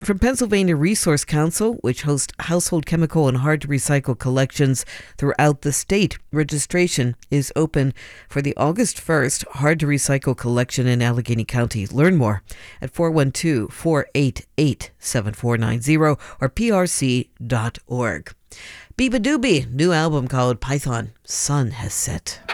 from Pennsylvania Resource Council, which hosts household chemical and hard to recycle collections throughout the state. Registration is open for the August 1st hard to recycle collection in Allegheny County. Learn more at 412-488-7490 or prc.org. Biba Doobie, new album called Python, Sun Has Set.